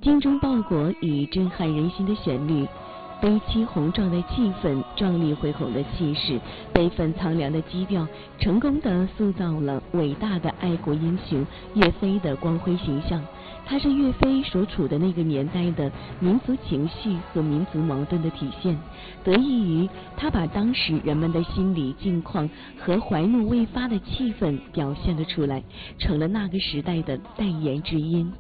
精忠报国与震撼人心的旋律，悲凄宏壮的气氛，壮丽恢宏的气势，悲愤苍凉的基调，成功地塑造了伟大的爱国英雄岳飞的光辉形象。他是岳飞所处的那个年代的民族情绪和民族矛盾的体现，得益于他把当时人们的心理境况和怀怒未发的气氛表现了出来，成了那个时代的代言之音。